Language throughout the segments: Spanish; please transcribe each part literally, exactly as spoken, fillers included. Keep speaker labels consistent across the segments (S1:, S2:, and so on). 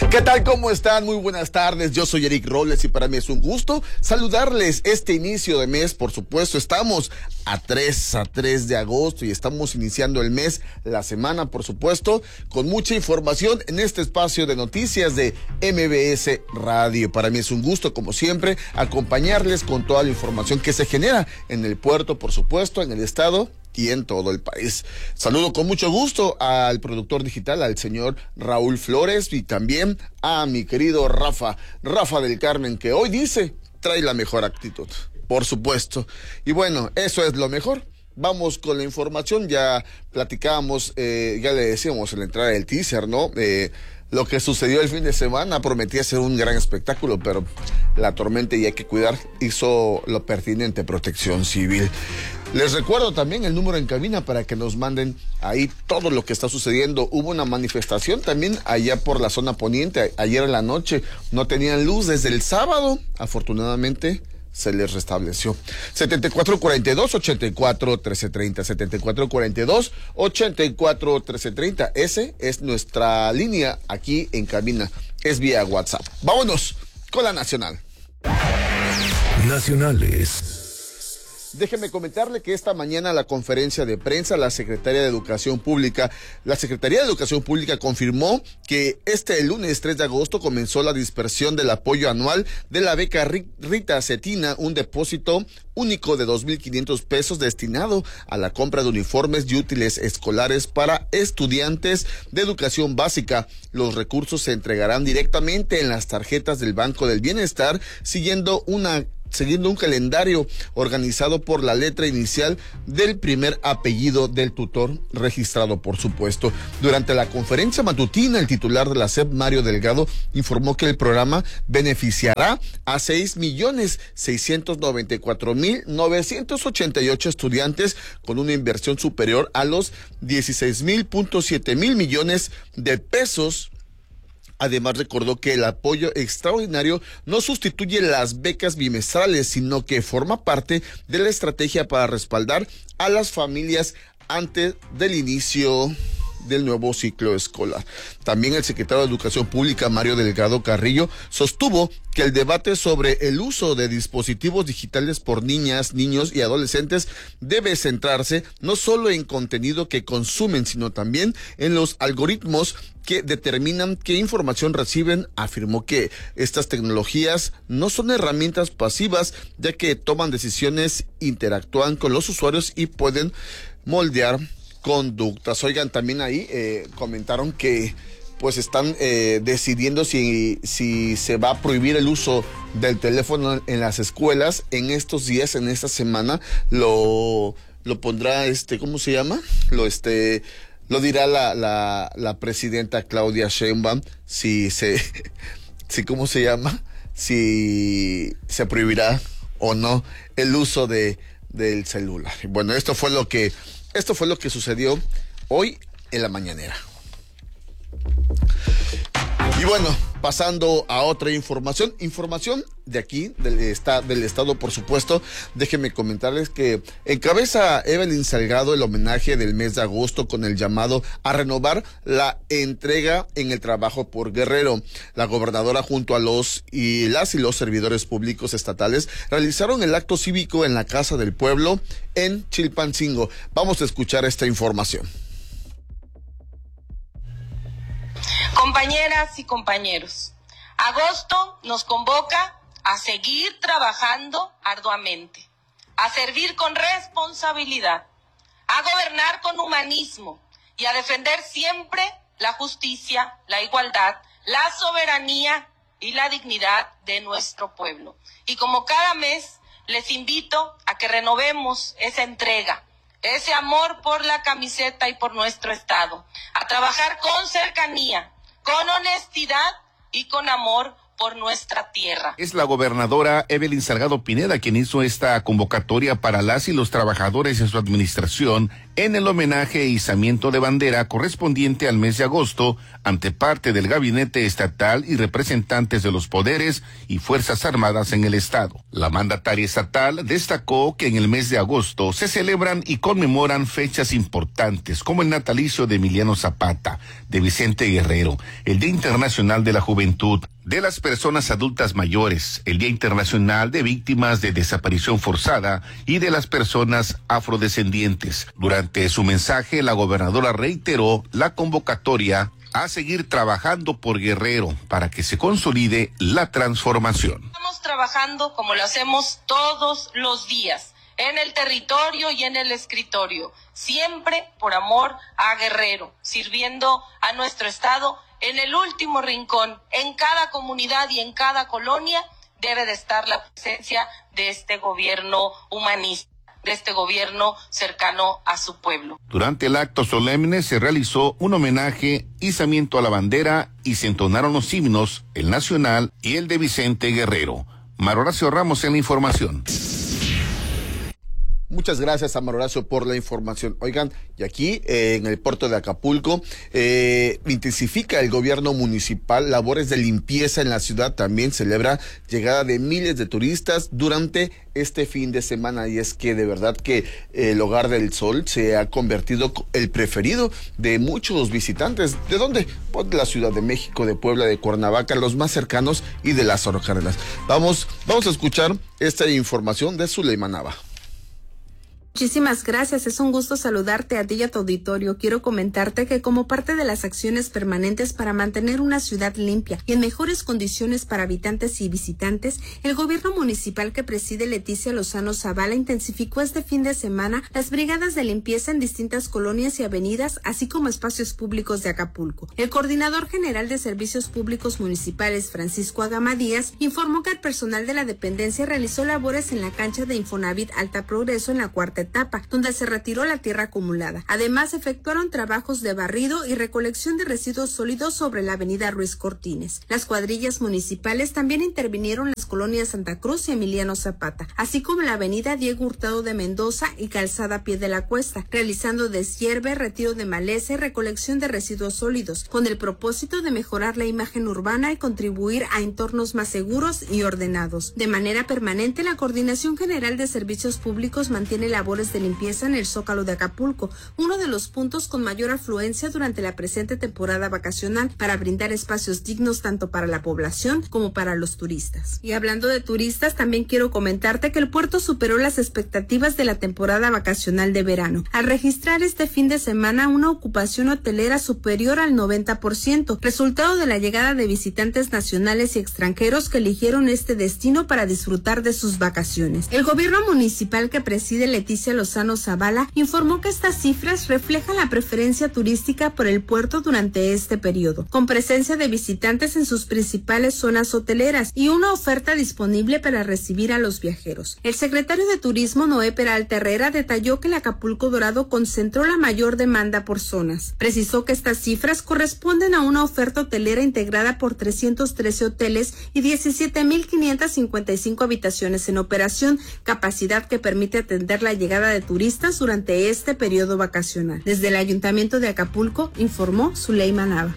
S1: ¿Qué tal? ¿Cómo están? Muy buenas tardes. Yo soy Eric Robles y para mí es un gusto saludarles este inicio de mes. Por supuesto, estamos a tres, a tres de agosto y estamos iniciando el mes, la semana, por supuesto, con mucha información en este espacio de noticias de M B S Radio. Para mí es un gusto, como siempre, acompañarles con toda la información que se genera en el puerto, por supuesto, en el estado y en todo el país. Saludo con mucho gusto al productor digital, al señor Raúl Flores, y también a mi querido Rafa, Rafa del Carmen, que hoy dice, trae la mejor actitud, por supuesto. Y bueno, eso es lo mejor. Vamos con la información. Ya platicábamos, eh, ya le decíamos en la entrada del teaser, ¿no? Eh, Lo que sucedió el fin de semana prometía ser un gran espectáculo, pero la tormenta, y hay que cuidar, hizo lo pertinente, Protección Civil. Les recuerdo también el número en cabina para que nos manden ahí todo lo que está sucediendo. Hubo una manifestación también allá por la zona poniente. Ayer en la noche no tenían luz desde el sábado. Afortunadamente se les restableció. setenta y cuatro cuarenta y dos, ochenta y cuatro, trece treinta, setenta y cuatro cuarenta y dos, ochenta y cuatro, trece treinta. Ese es nuestra línea aquí en cabina. Es vía WhatsApp. Vámonos con la nacional.
S2: Nacionales.
S1: Déjeme comentarle que esta mañana la conferencia de prensa, la Secretaría de Educación Pública, la Secretaría de Educación Pública confirmó que este lunes tres de agosto comenzó la dispersión del apoyo anual de la beca Rita Cetina, un depósito único de dos mil quinientos pesos destinado a la compra de uniformes y útiles escolares para estudiantes de educación básica. Los recursos se entregarán directamente en las tarjetas del Banco del Bienestar, siguiendo una siguiendo un calendario organizado por la letra inicial del primer apellido del tutor registrado, por supuesto. Durante la conferencia matutina, el titular de la S E P, Mario Delgado, informó que el programa beneficiará a seis millones seiscientos noventa y cuatro mil novecientos ochenta y ocho estudiantes con una inversión superior a los dieciséis mil punto siete mil millones de pesos. Además, recordó que el apoyo extraordinario no sustituye las becas bimestrales, sino que forma parte de la estrategia para respaldar a las familias antes del inicio del nuevo ciclo escolar. También el secretario de Educación Pública, Mario Delgado Carrillo, sostuvo que el debate sobre el uso de dispositivos digitales por niñas, niños y adolescentes debe centrarse no solo en contenido que consumen, sino también en los algoritmos que determinan qué información reciben. Afirmó que estas tecnologías no son herramientas pasivas, ya que toman decisiones, interactúan con los usuarios y pueden moldear conductas. Oigan, también ahí eh, comentaron que pues están eh, decidiendo si, si se va a prohibir el uso del teléfono en las escuelas. En estos días, en esta semana, lo, lo pondrá, este, ¿cómo se llama? Lo, este... Lo dirá la, la, la presidenta Claudia Sheinbaum, si se, si, ¿cómo se llama? Si se prohibirá o no el uso de, del celular. Bueno, esto fue lo que, esto fue lo que sucedió hoy en la mañanera. Y bueno, pasando a otra información, información de aquí, del, esta, del estado, por supuesto. Déjenme comentarles que encabeza Evelyn Salgado el homenaje del mes de agosto con el llamado a renovar la entrega en el trabajo por Guerrero. La gobernadora junto a los y las y los servidores públicos estatales realizaron el acto cívico en la Casa del Pueblo en Chilpancingo. Vamos a escuchar esta información.
S3: Compañeras y compañeros, agosto nos convoca a seguir trabajando arduamente, a servir con responsabilidad, a gobernar con humanismo y a defender siempre la justicia, la igualdad, la soberanía y la dignidad de nuestro pueblo. Y como cada mes, les invito a que renovemos esa entrega, ese amor por la camiseta y por nuestro estado, a trabajar con cercanía, con honestidad y con amor por nuestra tierra.
S2: Es la gobernadora Evelyn Salgado Pineda quien hizo esta convocatoria para las y los trabajadores en su administración en el homenaje e izamiento de bandera correspondiente al mes de agosto ante parte del gabinete estatal y representantes de los poderes y fuerzas armadas en el estado. La mandataria estatal destacó que en el mes de agosto se celebran y conmemoran fechas importantes como el natalicio de Emiliano Zapata, de Vicente Guerrero, el Día Internacional de la Juventud, de las personas adultas mayores, el Día Internacional de Víctimas de Desaparición Forzada y de las personas afrodescendientes. Durante su mensaje, la gobernadora reiteró la convocatoria a seguir trabajando por Guerrero para que se consolide la transformación.
S3: Estamos trabajando como lo hacemos todos los días, en el territorio y en el escritorio, siempre por amor a Guerrero, sirviendo a nuestro estado en el último rincón, en cada comunidad y en cada colonia debe de estar la presencia de este gobierno humanista, de este gobierno cercano a su pueblo.
S2: Durante el acto solemne se realizó un homenaje, izamiento a la bandera y se entonaron los himnos, el nacional y el de Vicente Guerrero. Mar Horacio Ramos en la información.
S1: Muchas gracias, Amar Horacio, por la información. Oigan, y aquí eh, en el puerto de Acapulco eh, intensifica el gobierno municipal labores de limpieza en la ciudad. También celebra llegada de miles de turistas durante este fin de semana. Y es que de verdad que el Hogar del Sol se ha convertido el preferido de muchos visitantes. ¿De dónde? Pues de la Ciudad de México, de Puebla, de Cuernavaca, los más cercanos, y de Lázaro Cárdenas. Vamos, vamos a escuchar esta información de Zuleima Nava.
S4: Muchísimas gracias, es un gusto saludarte a ti y a tu auditorio. Quiero comentarte que como parte de las acciones permanentes para mantener una ciudad limpia y en mejores condiciones para habitantes y visitantes, el gobierno municipal que preside Leticia Lozano Zavala intensificó este fin de semana las brigadas de limpieza en distintas colonias y avenidas, así como espacios públicos de Acapulco. El coordinador general de Servicios Públicos Municipales, Francisco Agama Díaz, informó que el personal de la dependencia realizó labores en la cancha de Infonavit Alta Progreso en la cuarta etapa, donde se retiró la tierra acumulada. Además, efectuaron trabajos de barrido y recolección de residuos sólidos sobre la avenida Ruiz Cortines. Las cuadrillas municipales también intervinieron en las colonias Santa Cruz y Emiliano Zapata, así como la avenida Diego Hurtado de Mendoza y Calzada Pie de la Cuesta, realizando deshierve, retiro de maleza y recolección de residuos sólidos, con el propósito de mejorar la imagen urbana y contribuir a entornos más seguros y ordenados. De manera permanente, la Coordinación General de Servicios Públicos mantiene labores de limpieza en el Zócalo de Acapulco, uno de los puntos con mayor afluencia durante la presente temporada vacacional, para brindar espacios dignos tanto para la población como para los turistas. Y hablando de turistas, también quiero comentarte que el puerto superó las expectativas de la temporada vacacional de verano, al registrar este fin de semana una ocupación hotelera superior al noventa por ciento, resultado de la llegada de visitantes nacionales y extranjeros que eligieron este destino para disfrutar de sus vacaciones. El gobierno municipal que preside Leticia Lozano Zavala informó que estas cifras reflejan la preferencia turística por el puerto durante este periodo, con presencia de visitantes en sus principales zonas hoteleras y una oferta disponible para recibir a los viajeros. El secretario de Turismo, Noé Peralta Herrera, detalló que el Acapulco Dorado concentró la mayor demanda por zonas. Precisó que estas cifras corresponden a una oferta hotelera integrada por trescientos trece hoteles y diecisiete mil quinientas cincuenta y cinco habitaciones en operación, capacidad que permite atender la llegada de turistas durante este periodo vacacional. Desde el Ayuntamiento de Acapulco, informó Zuleima Nava.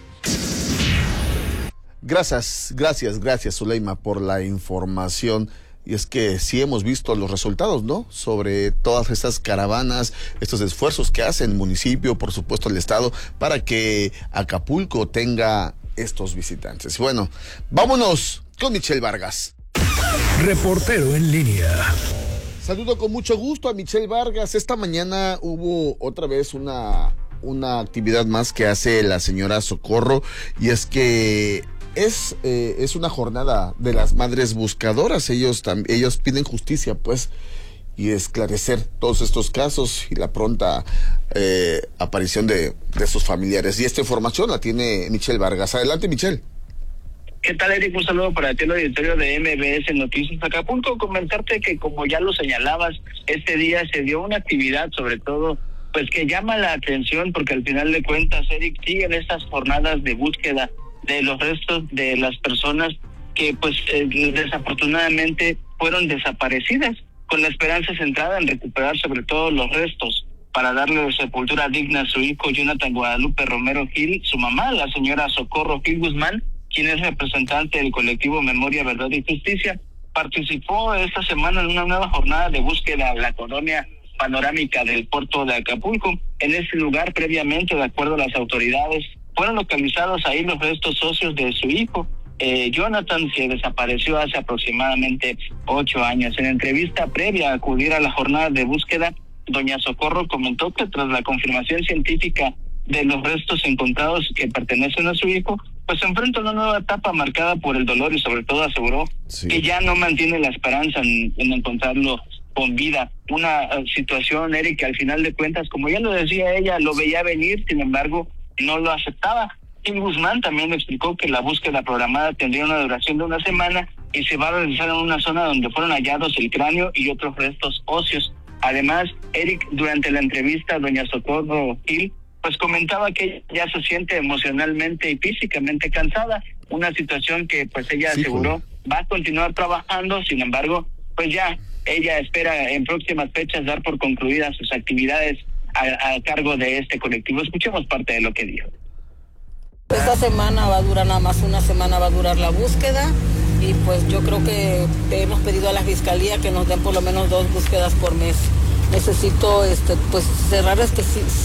S1: Gracias, gracias, gracias, Zuleima, por la información. Y es que sí hemos visto los resultados, ¿no? Sobre todas estas caravanas, estos esfuerzos que hace el municipio, por supuesto el estado, para que Acapulco tenga estos visitantes. Bueno, vámonos con Michelle Vargas.
S5: Reportero en línea.
S1: Saludo con mucho gusto a Michelle Vargas. Esta mañana hubo otra vez una, una actividad más que hace la señora Socorro, y es que es, eh, es una jornada de las madres buscadoras. Ellos, tam, ellos piden justicia, pues, y esclarecer todos estos casos y la pronta eh, aparición de, de sus familiares. Y esta información la tiene Michelle Vargas. Adelante, Michelle.
S6: ¿Qué tal, Eric? Un saludo para ti, el auditorio de M B S Noticias Acapulco. Comentarte que, como ya lo señalabas, este día se dio una actividad, sobre todo, pues que llama la atención, porque al final de cuentas, Eric, siguen estas jornadas de búsqueda de los restos de las personas que, pues, eh, desafortunadamente fueron desaparecidas, con la esperanza centrada en recuperar sobre todo los restos para darle sepultura digna a su hijo Jonathan Guadalupe Romero Gil. Su mamá, la señora Socorro Gil Guzmán, quien es representante del colectivo Memoria, Verdad y Justicia, participó esta semana en una nueva jornada de búsqueda en la colonia panorámica del puerto de Acapulco. En este lugar, previamente, de acuerdo a las autoridades, fueron localizados ahí los restos óseos de su hijo, eh, Jonathan, que desapareció hace aproximadamente ocho años. En entrevista previa a acudir a la jornada de búsqueda, doña Socorro comentó que tras la confirmación científica de los restos encontrados que pertenecen a su hijo, pues se enfrenta a una nueva etapa marcada por el dolor y sobre todo aseguró sí. que ya no mantiene la esperanza en, en encontrarlo con vida. Una uh, situación, Eric, que al final de cuentas, como ya lo decía ella, lo veía venir, sin embargo, no lo aceptaba. Gil Guzmán también explicó que la búsqueda programada tendría una duración de una semana y se va a realizar en una zona donde fueron hallados el cráneo y otros restos óseos. Además, Eric, durante la entrevista, doña Socorro Gil, pues comentaba que ya se siente emocionalmente y físicamente cansada, una situación que pues ella sí, aseguró pues. va a continuar trabajando, sin embargo, pues ya ella espera en próximas fechas dar por concluidas sus actividades a, a cargo de este colectivo. Escuchemos parte de lo que dijo.
S7: Esta semana va a durar, nada más una semana va a durar la búsqueda, y pues yo creo que hemos pedido a la fiscalía que nos den por lo menos dos búsquedas por mes. Necesito este pues cerrar este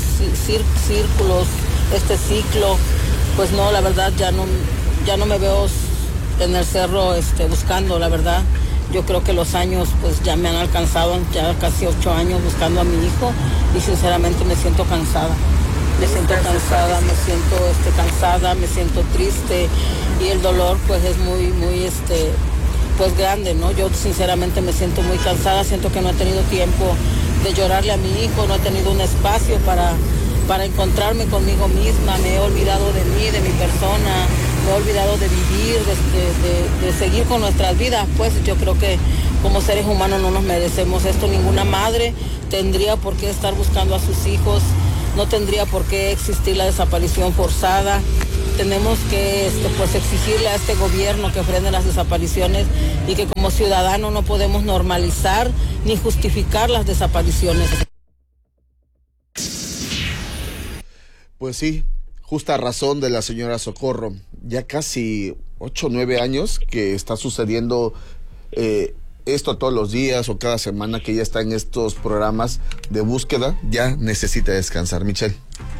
S7: círculos, este ciclo. Pues no, la verdad ya no ya no me veo en el cerro este buscando, la verdad. Yo creo que los años pues ya me han alcanzado, ya casi ocho años buscando a mi hijo, y sinceramente me siento cansada. Me siento cansada, me siento este cansada, me siento triste, y el dolor pues es muy muy este pues grande, ¿no? Yo sinceramente me siento muy cansada, siento que no he tenido tiempo de llorarle a mi hijo, no he tenido un espacio para, para encontrarme conmigo misma, me he olvidado de mí, de mi persona, me he olvidado de vivir, de, de, de seguir con nuestras vidas. Pues yo creo que como seres humanos no nos merecemos esto, ninguna madre tendría por qué estar buscando a sus hijos, no tendría por qué existir la desaparición forzada. Tenemos que este, pues exigirle a este gobierno que frene las desapariciones, y que como ciudadanos no podemos normalizar ni justificar las desapariciones.
S1: Pues sí, justa razón de la señora Socorro. Ya casi ocho o nueve años que está sucediendo eh, esto todos los días o cada semana que ella está en estos programas de búsqueda. Ya necesita descansar, Michelle.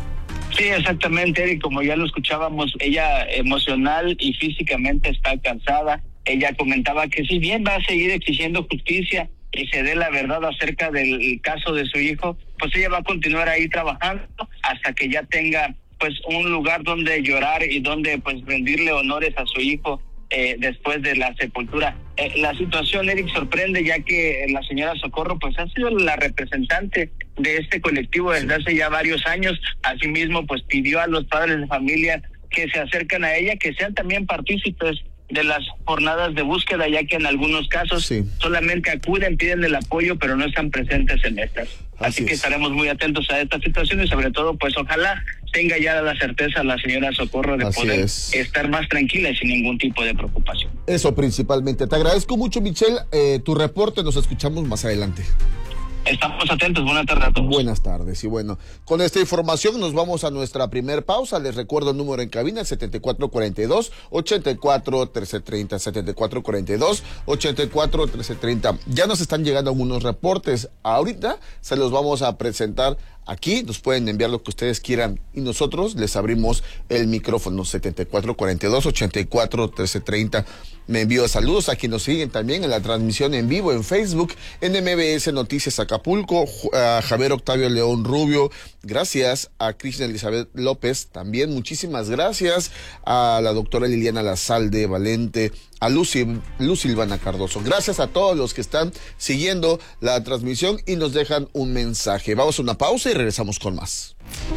S6: Sí, exactamente, Eric, como ya lo escuchábamos, ella emocional y físicamente está cansada. Ella comentaba que si bien va a seguir exigiendo justicia y se dé la verdad acerca del caso de su hijo, pues ella va a continuar ahí trabajando hasta que ya tenga pues un lugar donde llorar y donde pues rendirle honores a su hijo eh, después de la sepultura. Eh, la situación, Eric, sorprende, ya que la señora Socorro pues ha sido la representante de este colectivo desde hace ya varios años. Asimismo, pues pidió a los padres de familia que se acercan a ella, que sean también partícipes de las jornadas de búsqueda, ya que en algunos casos sí. solamente acuden, piden el apoyo, pero no están presentes en estas. Así, Así que estaremos muy atentos a esta situación, y sobre todo, pues ojalá tenga ya la certeza la señora Socorro de Así poder es. estar más tranquila y sin ningún tipo de preocupación.
S1: Eso principalmente. Te agradezco mucho, Michelle, eh, tu reporte. Nos escuchamos más adelante.
S6: Estamos atentos. Buenas tardes a todos.
S1: Buenas tardes. Y bueno, con esta información nos vamos a nuestra primer pausa. Les recuerdo el número en cabina, setenta y cuatro cuarenta y dos, ochenta y cuatro, trece treinta, setenta y cuatro cuarenta y dos, ochenta y cuatro, trece treinta. Ya nos están llegando algunos reportes. Ahorita se los vamos a presentar aquí. Nos pueden enviar lo que ustedes quieran y nosotros les abrimos el micrófono. Setenta y cuatro cuarenta y dos, ochenta y cuatro, trece treinta. Me envío saludos a quienes nos siguen también en la transmisión en vivo en Facebook, en M B S Noticias Acapulco, a Javier Octavio León Rubio, gracias a Krishna Elizabeth López, también muchísimas gracias a la doctora Liliana Lazalde Valente, a Lucy, Lucy Silvana Cardoso. Gracias a todos los que están siguiendo la transmisión y nos dejan un mensaje. Vamos a una pausa y regresamos con más.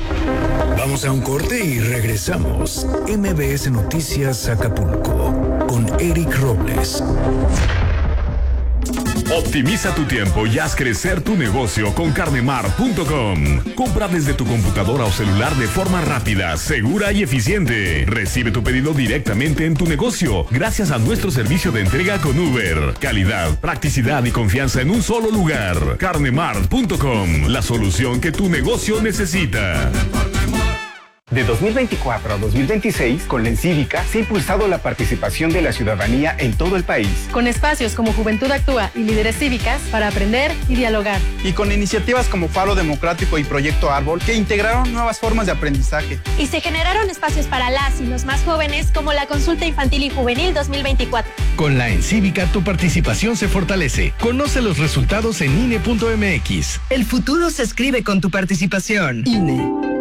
S5: Vamos a un corte y regresamos. M B S Noticias Acapulco con Eric Robles.
S8: Optimiza tu tiempo y haz crecer tu negocio con carnemart punto com. Compra desde tu computadora o celular de forma rápida, segura y eficiente. Recibe tu pedido directamente en tu negocio gracias a nuestro servicio de entrega con Uber. Calidad, practicidad y confianza en un solo lugar. carnemart punto com, la solución que tu negocio necesita.
S9: De dos mil veinticuatro a dos mil veintiséis, con la Encívica se ha impulsado la participación de la ciudadanía en todo el país.
S10: Con espacios como Juventud Actúa y Líderes Cívicas para aprender y dialogar.
S11: Y con iniciativas como Faro Democrático y Proyecto Árbol que integraron nuevas formas de aprendizaje.
S12: Y se generaron espacios para las y los más jóvenes como la Consulta Infantil y Juvenil dos mil veinticuatro.
S5: Con la Encívica tu participación se fortalece. Conoce los resultados en I N E punto M X.
S13: El futuro se escribe con tu participación. I N E.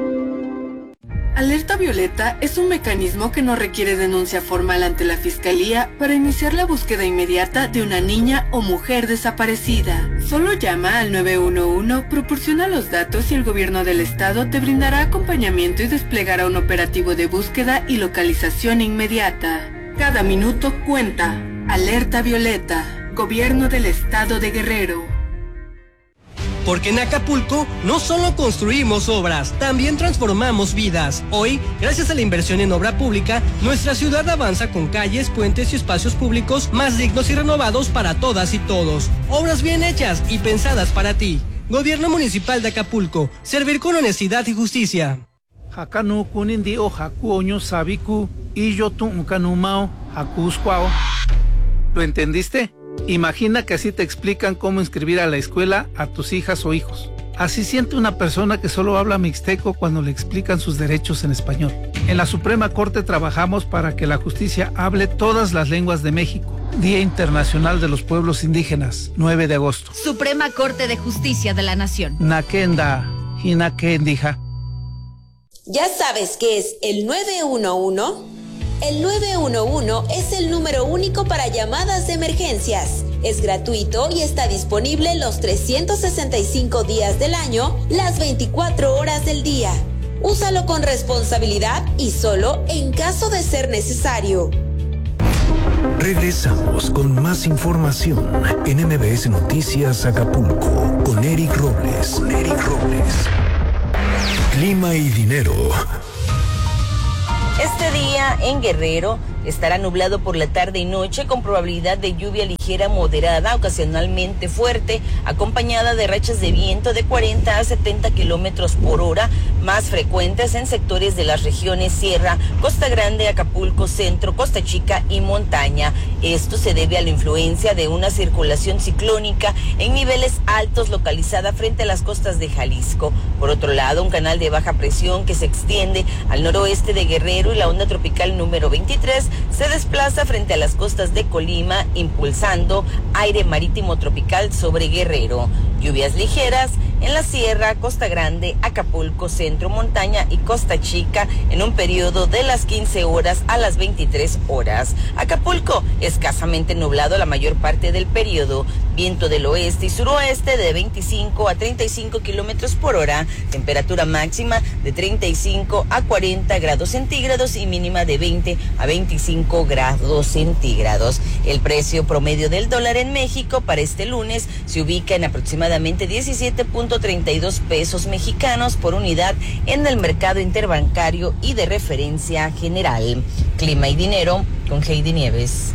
S14: Alerta Violeta es un mecanismo que no requiere denuncia formal ante la Fiscalía para iniciar la búsqueda inmediata de una niña o mujer desaparecida. Solo llama al nueve uno uno, proporciona los datos y el gobierno del estado te brindará acompañamiento y desplegará un operativo de búsqueda y localización inmediata. Cada minuto cuenta. Alerta Violeta, Gobierno del Estado de Guerrero.
S15: Porque en Acapulco no solo construimos obras, también transformamos vidas. Hoy, gracias a la inversión en obra pública, nuestra ciudad avanza con calles, puentes y espacios públicos más dignos y renovados para todas y todos. Obras bien hechas y pensadas para ti. Gobierno Municipal de Acapulco. Servir con honestidad y justicia.
S16: Hakanu kunindi o haku oño sabiku y yo tu unkanumao hakuskwao. ¿Lo entendiste? Imagina que así te explican cómo inscribir a la escuela a tus hijas o hijos. Así siente una persona que solo habla mixteco cuando le explican sus derechos en español. En la Suprema Corte trabajamos para que la justicia hable todas las lenguas de México. Día Internacional de los Pueblos Indígenas, nueve de agosto.
S17: Suprema Corte de Justicia de la Nación.
S16: Nakenda, Hinakendija.
S18: ¿Ya sabes qué es el nueve uno uno? El nueve uno uno es el número único para llamadas de emergencias. Es gratuito y está disponible los trescientos sesenta y cinco días del año, las veinticuatro horas del día. Úsalo con responsabilidad y solo en caso de ser necesario.
S5: Regresamos con más información en M B S Noticias Acapulco con Eric Robles. Con Eric Robles. Clima y dinero.
S19: Este día en Guerrero estará nublado por la tarde y noche con probabilidad de lluvia ligera moderada, ocasionalmente fuerte, acompañada de rachas de viento de cuarenta a setenta kilómetros por hora, más frecuentes en sectores de las regiones Sierra, Costa Grande, Acapulco, Centro, Costa Chica y Montaña. Esto se debe a la influencia de una circulación ciclónica en niveles altos localizada frente a las costas de Jalisco. Por otro lado, un canal de baja presión que se extiende al noroeste de Guerrero y la onda tropical número veintitrés se desplaza frente a las costas de Colima, impulsando aire marítimo tropical sobre Guerrero. Lluvias ligeras en la Sierra, Costa Grande, Acapulco, Centro, Montaña y Costa Chica en un periodo de las quince horas a las veintitrés horas. Acapulco, escasamente nublado la mayor parte del periodo. Viento del oeste y suroeste de veinticinco a treinta y cinco kilómetros por hora. Temperatura máxima de treinta y cinco a cuarenta grados centígrados y mínima de veinte a veinticinco grados centígrados. El precio promedio del dólar en México para este lunes se ubica en aproximadamente diecisiete punto treinta y dos pesos mexicanos por unidad en el mercado interbancario y de referencia general. Clima y dinero con Heidi Nieves.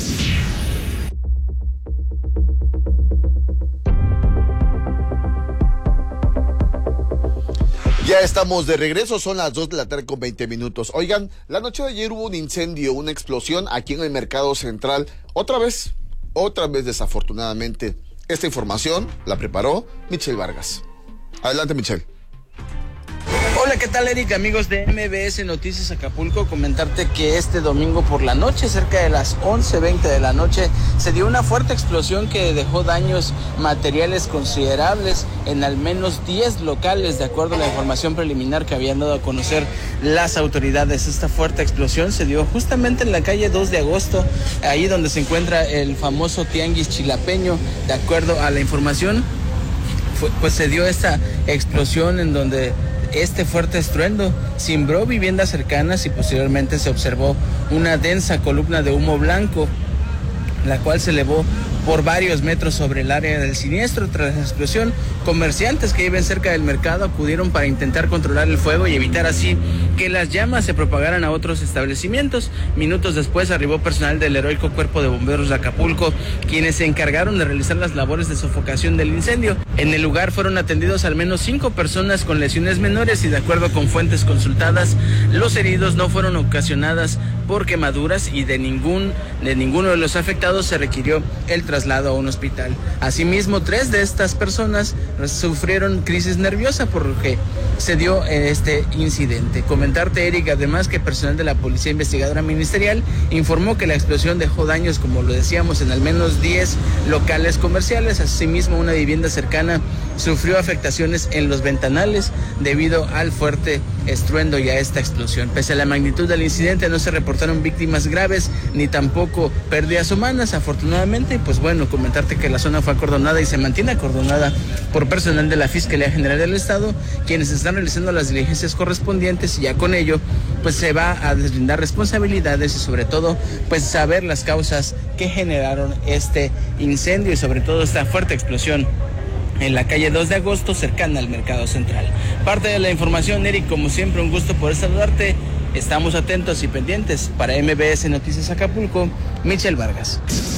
S1: Ya estamos de regreso, son las dos de la tarde con veinte minutos. Oigan, la noche de ayer hubo un incendio, una explosión aquí en el Mercado Central. Otra vez, otra vez desafortunadamente. Esta información la preparó Michelle Vargas. Adelante, Michelle.
S11: Hola, ¿qué tal, Eric? Amigos de M B S Noticias Acapulco, comentarte que este domingo por la noche, cerca de las once veinte de la noche, se dio una fuerte explosión que dejó daños materiales considerables en al menos diez locales, de acuerdo a la información preliminar que habían dado a conocer las autoridades. Esta fuerte explosión se dio justamente en la calle dos de agosto, ahí donde se encuentra el famoso Tianguis Chilapeño. De acuerdo a la información, fue, pues se dio esta explosión en donde este fuerte estruendo cimbró viviendas cercanas y posteriormente se observó una densa columna de humo blanco, la cual se elevó por varios metros sobre el área del siniestro. Tras la explosión, comerciantes que viven cerca del mercado acudieron para intentar controlar el fuego y evitar así que las llamas se propagaran a otros establecimientos. Minutos después arribó personal del heroico Cuerpo de Bomberos de Acapulco, quienes se encargaron de realizar las labores de sofocación del incendio. En el lugar fueron atendidos al menos cinco personas con lesiones menores y, de acuerdo con fuentes consultadas, los heridos no fueron ocasionadas por quemaduras y de ningún de ninguno de los afectados se requirió el traslado a un hospital. Asimismo, tres de estas personas sufrieron crisis nerviosa, por lo que se dio este incidente. Comentarte, Eric, además, que personal de la Policía Investigadora Ministerial informó que la explosión dejó daños, como lo decíamos, en al menos diez locales comerciales. Asimismo, una vivienda cercana sufrió afectaciones en los ventanales debido al fuerte estruendo y a esta explosión. Pese a la magnitud del incidente, no se reportaron víctimas graves ni tampoco pérdidas humanas, afortunadamente. Pues bueno, comentarte que la zona fue acordonada y se mantiene acordonada por personal de la Fiscalía General del Estado, quienes están realizando las diligencias correspondientes, y ya con ello pues se va a deslindar responsabilidades y sobre todo pues saber las causas que generaron este incendio y sobre todo esta fuerte explosión en la calle dos de agosto, cercana al Mercado Central. Parte de la información, Eric, como siempre, un gusto poder saludarte. Estamos atentos y pendientes. Para M B S Noticias Acapulco, Michelle Vargas.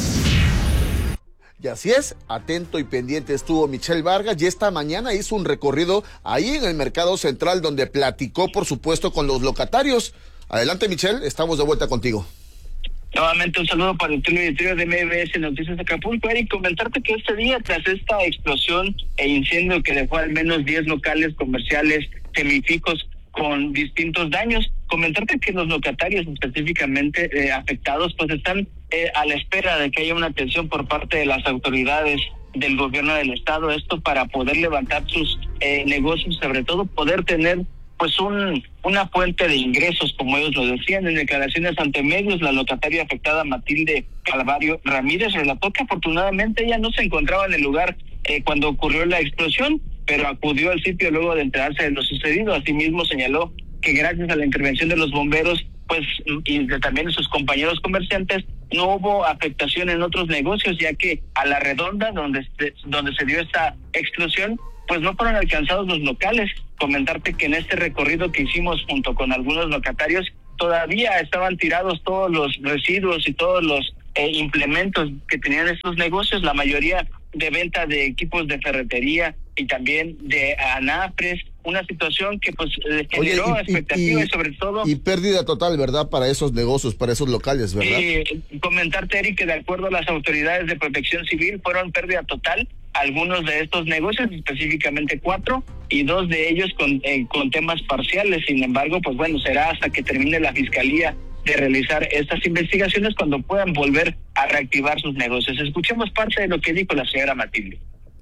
S1: Y así es, atento y pendiente estuvo Michelle Vargas, y esta mañana hizo un recorrido ahí en el Mercado Central, donde platicó, por supuesto, con los locatarios. Adelante, Michelle, estamos de vuelta contigo.
S6: Nuevamente un saludo para el trío de M B S Noticias Acapulco. Eric, comentarte que este día, tras esta explosión e incendio que dejó al menos diez locales comerciales semifijos con distintos daños, comentarte que los locatarios específicamente eh, afectados pues están eh, a la espera de que haya una atención por parte de las autoridades del gobierno del estado, esto para poder levantar sus eh, negocios, sobre todo poder tener pues un una fuente de ingresos, como ellos lo decían. En declaraciones ante medios, la locataria afectada Matilde Calvario Ramírez relató que afortunadamente ella no se encontraba en el lugar eh, cuando ocurrió la explosión, pero acudió al sitio luego de enterarse de lo sucedido. Asimismo señaló que gracias a la intervención de los bomberos pues y de también de sus compañeros comerciantes, no hubo afectación en otros negocios, ya que a la redonda donde se, donde se dio esta explosión pues no fueron alcanzados los locales. Comentarte que en este recorrido que hicimos junto con algunos locatarios, todavía estaban tirados todos los residuos y todos los eh, implementos que tenían estos negocios, la mayoría de venta de equipos de ferretería y también de anafres, una situación que pues generó Oye, y, expectativa y, y, y sobre todo...
S1: Y pérdida total, ¿verdad?, para esos negocios, para esos locales, ¿verdad?
S6: Y comentarte, Eric, que de acuerdo a las autoridades de protección civil, fueron pérdida total algunos de estos negocios, específicamente cuatro, y dos de ellos con, eh, con temas parciales. Sin embargo, pues bueno, será hasta que termine la fiscalía de realizar estas investigaciones cuando puedan volver a reactivar sus negocios. Escuchemos parte de lo que dijo la señora Matilde.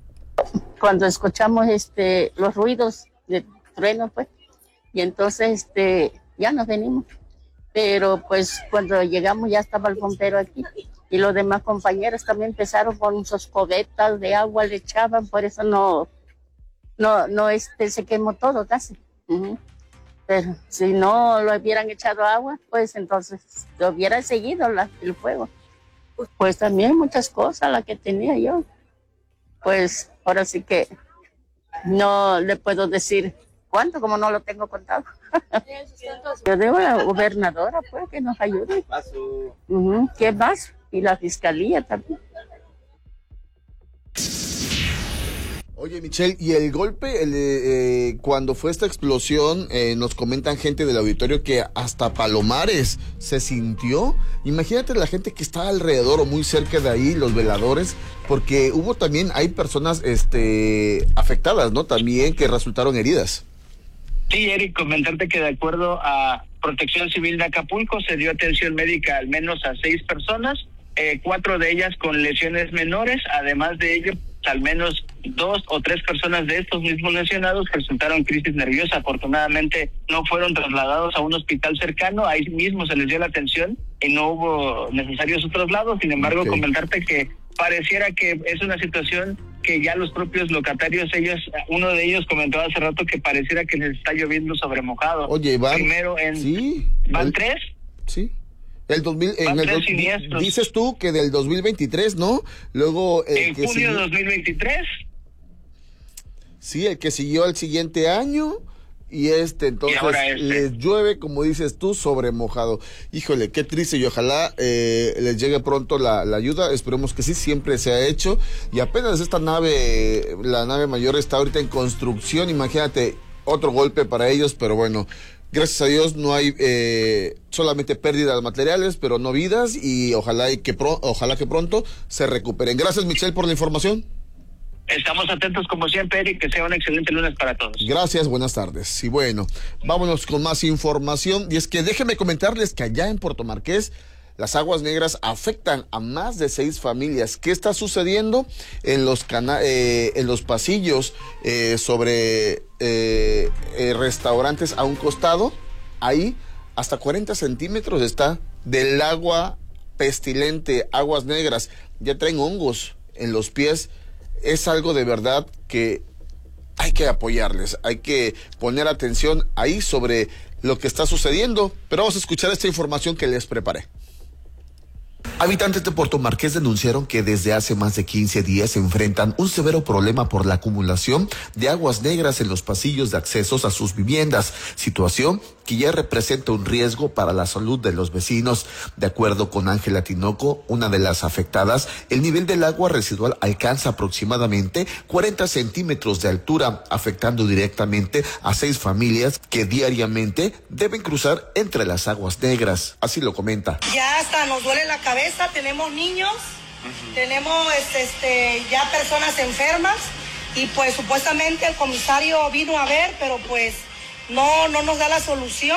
S20: Cuando escuchamos este los ruidos de trueno, pues, y entonces este ya nos venimos, pero pues cuando llegamos ya estaba el bombero aquí, y los demás compañeros también empezaron con sus cobetas de agua, le echaban, por eso no, no, no este se quemó todo casi. Uh-huh. Pero si no lo hubieran echado agua, pues entonces lo hubiera seguido la, el fuego. Pues también muchas cosas las que tenía yo. Pues ahora sí que no le puedo decir cuánto, como no lo tengo contado. Yo debo a la gobernadora, pues, que nos ayude. Uh-huh. ¿Qué más? Y la fiscalía también.
S1: Oye, Michelle, y el golpe, el, eh, cuando fue esta explosión, eh, nos comentan gente del auditorio que hasta Palomares se sintió. Imagínate la gente que está alrededor o muy cerca de ahí, los veladores, porque hubo también, hay personas este, afectadas, ¿no? También que resultaron heridas.
S6: Sí, Eric, comentarte que de acuerdo a Protección Civil de Acapulco se dio atención médica al menos a seis personas, eh, cuatro de ellas con lesiones menores. Además de ello, al menos dos o tres personas de estos mismos lesionados presentaron crisis nerviosa. Afortunadamente no fueron trasladados a un hospital cercano, ahí mismo se les dio la atención y no hubo necesarios sus traslados. Sin embargo, okay, comentarte que pareciera que es una situación que ya los propios locatarios, ellos, uno de ellos comentó hace rato que pareciera que les está lloviendo sobre mojado.
S1: Oye, van...
S6: Primero en...
S1: ¿Sí?
S6: ¿Van
S1: el...
S6: tres?
S1: Sí. El dos mil, en el dos, dices tú que del dos mil veintitrés, ¿no? Luego el
S6: en
S1: que
S6: junio de
S1: siguió,
S6: dos mil veintitrés.
S1: Sí, el que siguió al siguiente año. Y este, entonces,
S6: y este.
S1: les llueve, como dices tú, sobre mojado. Híjole, qué triste, y ojalá eh, les llegue pronto la, la ayuda. Esperemos que sí, siempre se ha hecho. Y apenas esta nave, la nave mayor está ahorita en construcción. Imagínate, otro golpe para ellos, pero bueno, gracias a Dios no hay eh, solamente pérdidas materiales, pero no vidas. Y ojalá, y que, pro, ojalá que pronto se recuperen. Gracias, Michelle, por la información.
S6: Estamos atentos como siempre, Eric, que sea un excelente lunes para todos.
S1: Gracias, buenas tardes. Y bueno, vámonos con más información. Y es que déjenme comentarles que allá en Puerto Marqués, las aguas negras afectan a más de seis familias. ¿Qué está sucediendo en los cana eh, en los pasillos eh, sobre eh, eh, restaurantes a un costado? Ahí hasta cuarenta centímetros está del agua pestilente, aguas negras. Ya traen hongos en los pies. Es algo de verdad que hay que apoyarles, hay que poner atención ahí sobre lo que está sucediendo, pero vamos a escuchar esta información que les preparé. Habitantes de Puerto Marqués denunciaron que desde hace más de quince días se enfrentan un severo problema por la acumulación de aguas negras en los pasillos de accesos a sus viviendas, situación que ya representa un riesgo para la salud de los vecinos. De acuerdo con Ángela Tinoco, una de las afectadas, el nivel del agua residual alcanza aproximadamente cuarenta centímetros de altura, afectando directamente a seis familias que diariamente deben cruzar entre las aguas negras. Así lo comenta.
S21: Ya hasta nos duele la cabeza, tenemos niños, uh-huh. tenemos este, ya personas enfermas y pues supuestamente el comisario vino a ver, pero pues no, no nos da la solución.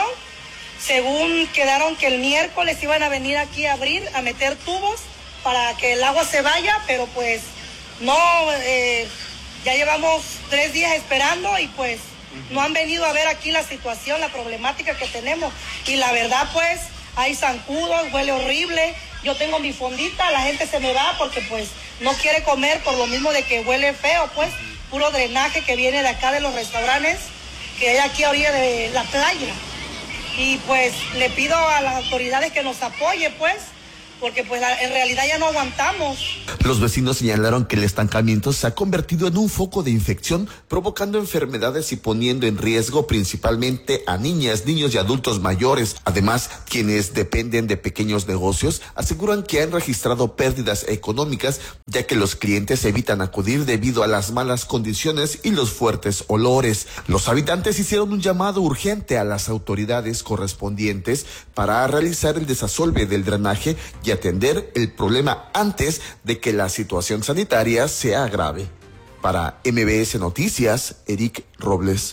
S21: Según quedaron que el miércoles iban a venir aquí a abrir, a meter tubos para que el agua se vaya, pero pues no, eh, ya llevamos tres días esperando y pues uh-huh. no han venido a ver aquí la situación, la problemática que tenemos. Y la verdad pues hay zancudos, huele horrible. Yo tengo mi fondita, la gente se me va porque pues no quiere comer por lo mismo de que huele feo, pues puro drenaje que viene de acá de los restaurantes que hay aquí a orilla de la playa. Y pues le pido a las autoridades que nos apoye, pues, porque pues en realidad ya no aguantamos.
S1: Los vecinos señalaron que el estancamiento se ha convertido en un foco de infección, provocando enfermedades y poniendo en riesgo principalmente a niñas, niños y adultos mayores. Además, quienes dependen de pequeños negocios aseguran que han registrado pérdidas económicas, ya que los clientes evitan acudir debido a las malas condiciones y los fuertes olores. Los habitantes hicieron un llamado urgente a las autoridades correspondientes para realizar el desasolve del drenaje y atender el problema antes de que la situación sanitaria sea grave. Para M B S Noticias, Eric Robles.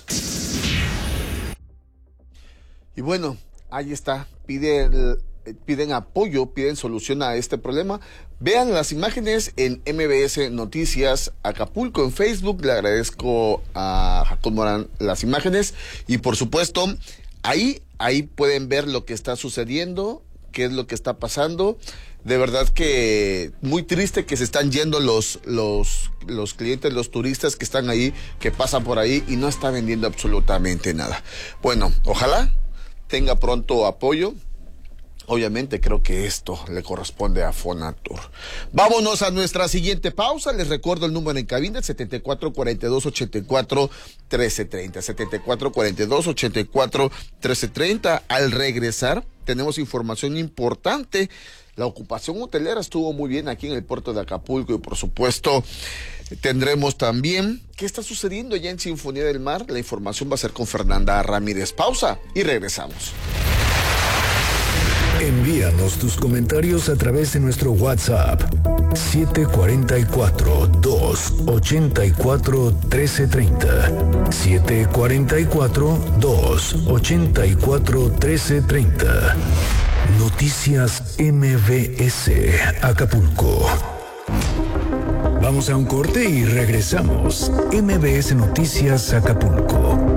S1: Y bueno, ahí está, piden, piden apoyo, piden solución a este problema. Vean las imágenes en M B S Noticias Acapulco en Facebook. Le agradezco a Jacob Morán las imágenes y por supuesto, ahí, ahí pueden ver lo que está sucediendo, qué es lo que está pasando. De verdad que muy triste que se están yendo los, los, los clientes, los turistas que están ahí, que pasan por ahí y no está vendiendo absolutamente nada. Bueno, ojalá tenga pronto apoyo. Obviamente creo que esto le corresponde a Fonatur. Vámonos a nuestra siguiente pausa. Les recuerdo el número en cabina, setenta y cuatro cuarenta y dos ochenta y cuatro trece treinta. setenta y cuatro cuarenta y dos ochenta y cuatro trece treinta. Al regresar tenemos información importante. La ocupación hotelera estuvo muy bien aquí en el puerto de Acapulco y por supuesto tendremos también qué está sucediendo allá en Sinfonía del Mar. La información va a ser con Fernanda Ramírez. Pausa y regresamos.
S5: Envíanos tus comentarios a través de nuestro WhatsApp siete cuatro cuatro, dos ochenta y cuatro, trece treinta. siete cuatro cuatro, dos ochenta y cuatro, trece treinta. Noticias M B S Acapulco. Vamos a un corte y regresamos. M B S Noticias Acapulco.